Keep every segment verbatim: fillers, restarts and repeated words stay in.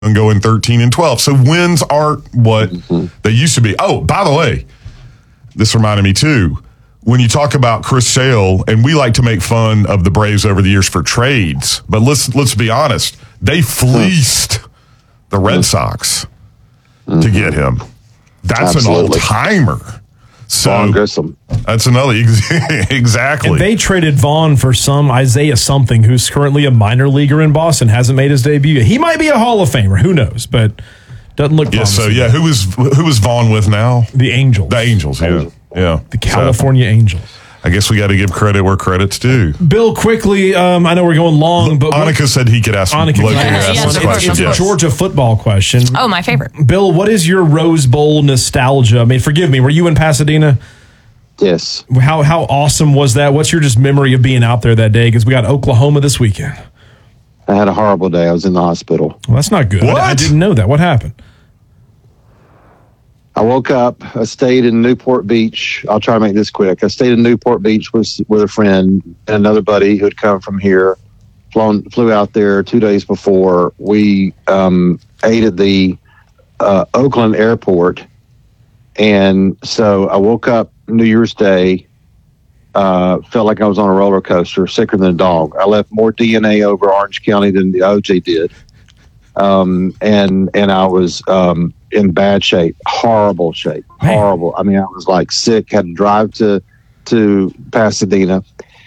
and going thirteen and twelve. So wins aren't what mm-hmm. they used to be. Oh, by the way, this reminded me too. When you talk about Chris Sale, and we like to make fun of the Braves over the years for trades, but let's let's be honest, they fleeced the Red Sox mm-hmm. to get him. That's Absolutely. an all-timer. So Vaughn Grissom. That's another exactly. And they traded Vaughn for some Isaiah something, who's currently a minor leaguer in Boston, hasn't made his debut. He might be a Hall of Famer, who knows? But doesn't look. Yeah. So yeah, who is who is Vaughn with now? The Angels. The Angels. Yeah. Angels. Yeah. The California so, Angels. I guess we got to give credit where credit's due. Bill, quickly, um, I know we're going long, but Annika what, said he could ask. Annika Loki can ask yes, yes, question. It's Yes. a Georgia football question. Oh, my favorite. Bill, what is your Rose Bowl nostalgia? I mean, forgive me. Were you in Pasadena? Yes. How how awesome was that? What's your just memory of being out there that day? Because we got Oklahoma this weekend. I had a horrible day. I was in the hospital. Well, that's not good. What? I, I didn't know that. What happened? I woke up. I stayed in Newport Beach. I'll try to make this quick. I stayed in Newport Beach with with a friend and another buddy who had come from here. Flown, flew out there two days before. We um, ate at the uh, Oakland airport, and so I woke up New Year's Day. Uh, felt like I was on a roller coaster, sicker than a dog. I left more D N A over Orange County than the O J did, um, and and I was. Um, in bad shape, horrible shape, Man. horrible. I mean, I was like sick, had to drive to, to Pasadena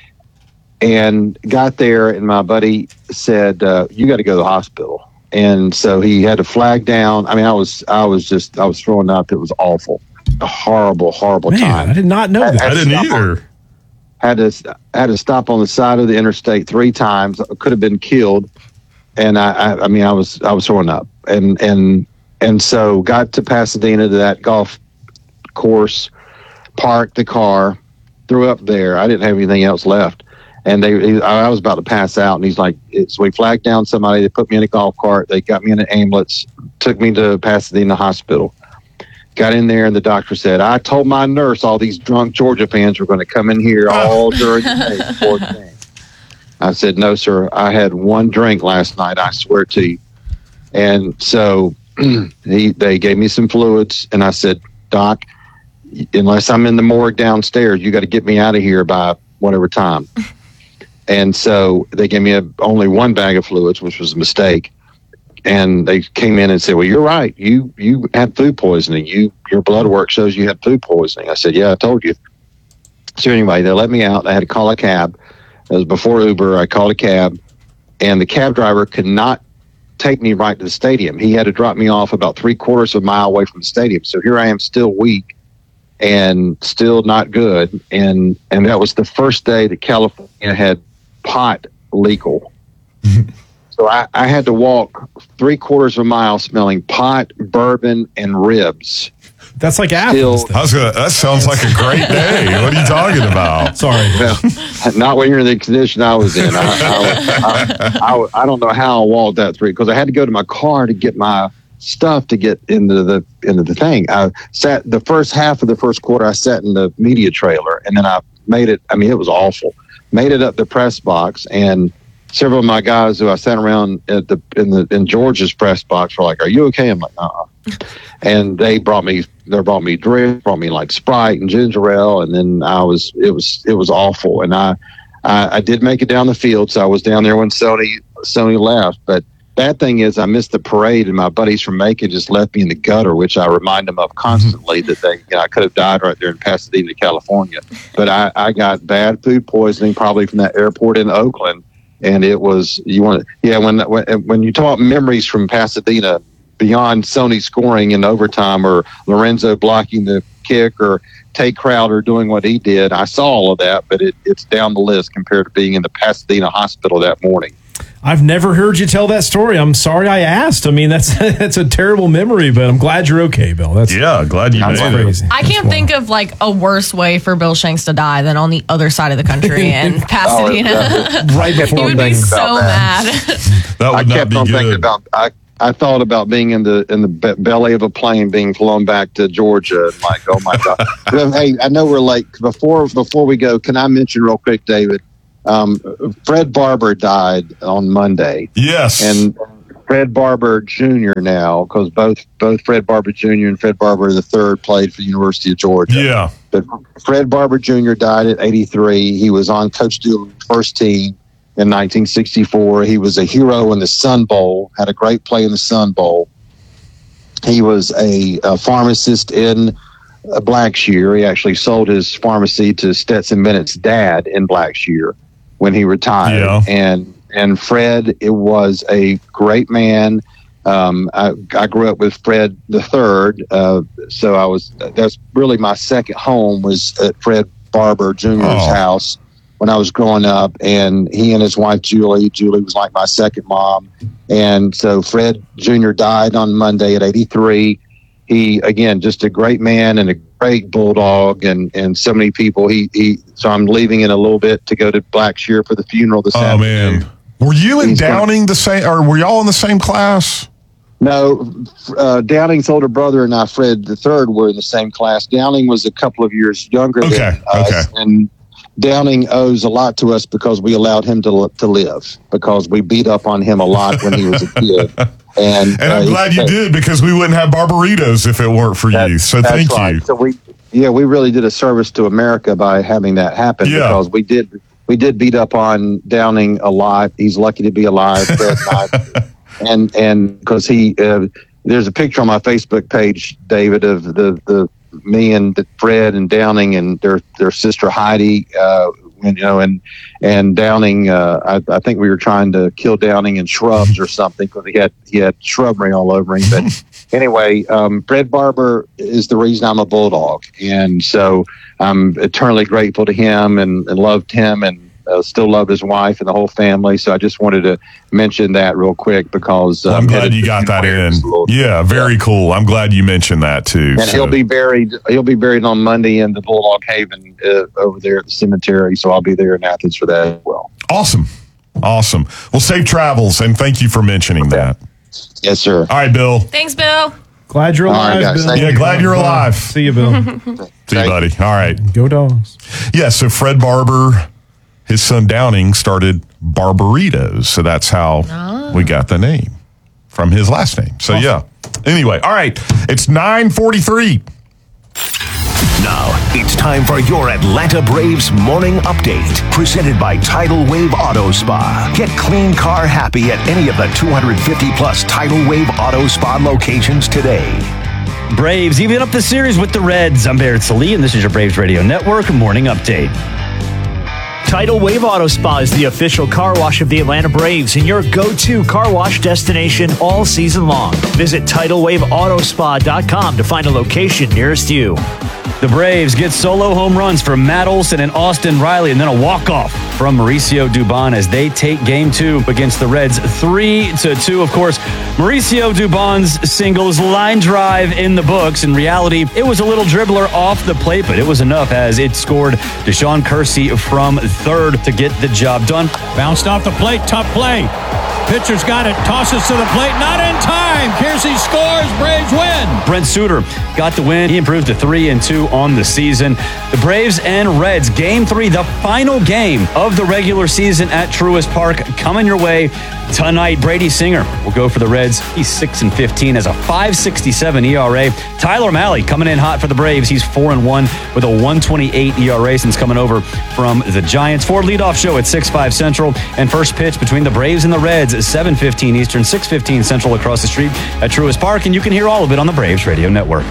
and got there. And my buddy said, uh, you got to go to the hospital. And so he had to flag down. I mean, I was, I was just, I was throwing up. It was awful, a horrible, horrible Man, time. I did not know that. I, I didn't either. On, had to, had to stop on the side of the interstate three times. I could have been killed. And I, I, I mean, I was, I was throwing up and, and, And so got to Pasadena to that golf course, parked the car, threw up there. I didn't have anything else left. And they, he, I was about to pass out. And he's like, so we flagged down somebody. They put me in a golf cart. They got me in an ambulance, took me to Pasadena Hospital. Got in there and the doctor said, I told my nurse all these drunk Georgia fans were going to come in here all during the day before the game. I said, no, sir. I had one drink last night. I swear to you. And so he, they gave me some fluids, and I said, Doc, unless I'm in the morgue downstairs, you got to get me out of here by whatever time. And so they gave me a, only one bag of fluids, which was a mistake. And they came in and said, well, you're right. You you had food poisoning. You Your blood work shows you had food poisoning. I said, yeah, I told you. So anyway, they let me out. I had to call a cab. It was before Uber. I called a cab, and the cab driver could not take me right to the stadium. He had to drop me off about three quarters of a mile away from the stadium. So here I am, still weak and still not good. And and that was the first day that California had pot legal. So I, I had to walk three quarters of a mile smelling pot, bourbon, and ribs. That's like Athens. I was gonna, that sounds like a great day. What are you talking about? Sorry. Well, not when you're in the condition I was in. I, I, I, I, I don't know how I walked that three, because I had to go to my car to get my stuff to get into the into the thing. I sat the first half of the first quarter. I sat in the media trailer, and then I made it. I mean, it was awful. Made it up the press box, and several of my guys who I sat around at the in the in Georgia's press box were like, "Are you okay?" I'm like, "Uh." And they brought me, they brought me drink, brought me like Sprite and ginger ale, and then I was, it was, it was awful. And I, I, I did make it down the field, so I was down there when Sony, Sony left. But bad thing is, I missed the parade, and my buddies from Macon just left me in the gutter, which I remind them of constantly that they, you know, I could have died right there in Pasadena, California. But I, I got bad food poisoning, probably from that airport in Oakland, and it was, you want to, yeah, when when when you talk memories from Pasadena, beyond Sony scoring in overtime or Lorenzo blocking the kick or Tay Crowder doing what he did, I saw all of that, but it, it's down the list compared to being in the Pasadena hospital that morning. I've never heard you tell that story. I'm sorry I asked. I mean, that's that's a terrible memory, but I'm glad you're okay, Bill. That's yeah, glad you that's made crazy. it. I can't think of like a worse way for Bill Shanks to die than on the other side of the country in Pasadena. Oh, right before he would be so mad. That would I not kept be on good. thinking about I. I thought about being in the in the be- belly of a plane, being flown back to Georgia. And like, oh my God! Hey, I know we're late. Before before we go, can I mention real quick, David? Um, Fred Barber died on Monday. Yes, and Fred Barber Junior now, because both both Fred Barber Junior and Fred Barber the third played for the University of Georgia. Yeah. But Fred Barber Junior died at eighty-three. He was on Coach Dooley's first team in nineteen sixty-four. He was a hero in the Sun Bowl, had a great play in the Sun Bowl. He was a, a pharmacist in Blackshear. He actually sold his pharmacy to Stetson Bennett's dad in Blackshear when he retired. Yeah. And and Fred, it was a great man. Um, I, I grew up with Fred the third, uh, so I was that's really my second home was at Fred Barber Junior's Oh. house when I was growing up, and he and his wife Julie. Julie was like my second mom, and so Fred Junior died on Monday at eighty-three. He again just a great man and a great bulldog, and and so many people. He he. So I'm leaving in a little bit to go to Blackshear for the funeral this Oh, afternoon. man. Were you and He's Downing the same, or were y'all in the same class? No, uh, Downing's older brother and I, Fred the third, were in the same class. Downing was a couple of years younger Okay, than us, okay. and Downing owes a lot to us because we allowed him to to live, because we beat up on him a lot when he was a kid. And, And I'm uh, glad you he- did, because we wouldn't have Barbaritos if it weren't for that- you. So that's thank right. you. So we, yeah, we really did a service to America by having that happen, Yeah. because we did we did beat up on Downing a lot. He's lucky to be alive, Fred and I. and and because he uh, there's a picture on my Facebook page, David, of the the me and the Fred and Downing and their their sister Heidi, uh, and, you know, and and Downing. Uh, I, I think we were trying to kill Downing in shrubs or something, because he had he had shrubbery all over him. But anyway, um, Fred Barber is the reason I'm a Bulldog, and so I'm eternally grateful to him and, and loved him, and uh, still love his wife and the whole family. So I just wanted to mention that real quick, because Well, I'm um, glad headed you to got that in. funerals a little- Yeah, very cool. I'm glad you mentioned that too. And So- he'll be buried. He'll be buried on Monday in the Bulldog Haven uh, over there at the cemetery. So I'll be there in Athens for that as well. awesome. Awesome. Well, safe travels, and thank you for mentioning that. Yes, sir. All right, Bill. Thanks, Bill. Glad you're All right, alive, guys. Bill. Thank Yeah, glad you're alive. See you, Bill. See you, buddy. All right. Go Dogs. Yeah, so Fred Barber, his son Downing, started Barbaritos. So that's how we got the name from his last name. So, yeah. Anyway, all right. It's nine forty-three. Now, it's time for your Atlanta Braves morning update. Presented by Tidal Wave Auto Spa. Get clean car happy at any of the two hundred fifty plus Tidal Wave Auto Spa locations today. Braves even up the series with the Reds. I'm Barrett Salee, and this is your Braves Radio Network morning update. Tidal Wave Auto Spa is the official car wash of the Atlanta Braves and your go-to car wash destination all season long. Visit tidal wave auto spa dot com to find a location nearest you. The Braves get solo home runs from Matt Olson and Austin Riley, and then a walk-off from Mauricio Dubon as they take game two against the Reds three to two. Of course, Mauricio Dubon's singles line drive in the books. In reality, it was a little dribbler off the plate, but it was enough as it scored Deshaun Kersey from third to get the job done. Bounced off the plate, tough play. Pitcher's got it, tosses to the plate, not in time. Kersey scores, Braves win. Brent Suter got the win. He improved to three and two on the season. The Braves and Reds, game three, the final game of the regular season at Truist Park, coming your way tonight. Brady Singer will go for the Reds. He's six and fifteen as a five sixty-seven E R A. Tyler Malley coming in hot for the Braves. He's four and one with a one twenty-eight E R A since coming over from the Giants. Ford leadoff show at six five Central, and first pitch between the Braves and the Reds at seven fifteen Eastern, six fifteen Central across the street at Truist Park, and you can hear all of it on the Braves Radio Network.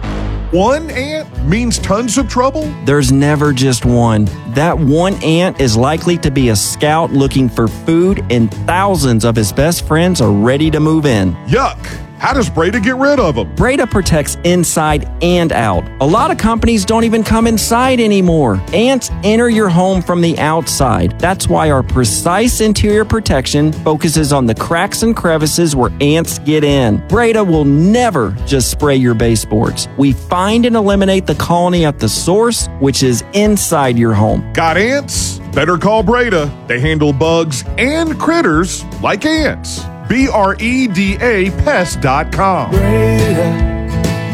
One ant means tons of trouble? There's never just one. That one ant is likely to be a scout looking for food, and thousands of his best friends are ready to move in. Yuck. How does Breda get rid of them? Breda protects inside and out. A lot of companies don't even come inside anymore. Ants enter your home from the outside. That's why our precise interior protection focuses on the cracks and crevices where ants get in. Breda will never just spray your baseboards. We find and eliminate the colony at the source, which is inside your home. Got ants? Better call Breda. They handle bugs and critters like ants. B R E D A pest dot com. Breda,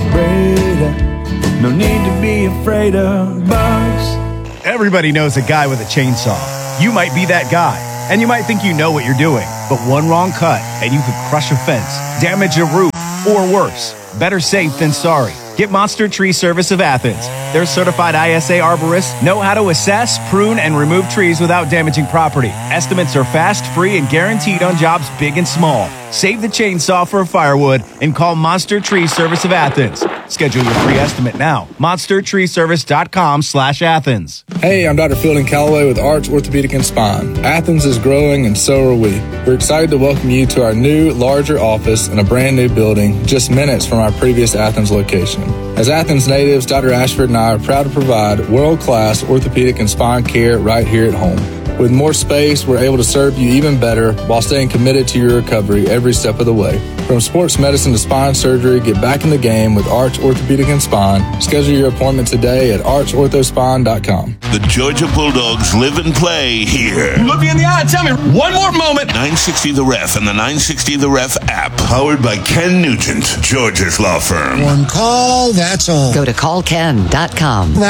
Breda, no need to be afraid of bugs. Everybody knows a guy with a chainsaw. You might be that guy. And you might think you know what you're doing, but one wrong cut and you could crush a fence, damage a roof, or worse. Better safe than sorry. Get Monster Tree Service of Athens. Their certified I S A arborists know how to assess, prune, and remove trees without damaging property. Estimates are fast, free, and guaranteed on jobs big and small. Save the chainsaw for firewood and call Monster Tree Service of Athens. Schedule your free estimate now. monster tree service dot com slash Athens. Hey, I'm Doctor Fielding Calloway with Arch Orthopedic and Spine. Athens is growing and so are we. We're excited to welcome you to our new, larger office in a brand new building just minutes from our previous Athens location. As Athens natives, Doctor Ashford and I are proud to provide world-class orthopedic and spine care right here at home. With more space, we're able to serve you even better while staying committed to your recovery every step of the way. From sports medicine to spine surgery, get back in the game with Arch Orthopedic and Spine. Schedule your appointment today at arch ortho spine dot com. The Georgia Bulldogs live and play here. Look me in the eye and tell me one more moment. nine sixty The Ref and the nine sixty The Ref app. Powered by Ken Nugent, Georgia's law firm. One call, that's all. Go to call ken dot com.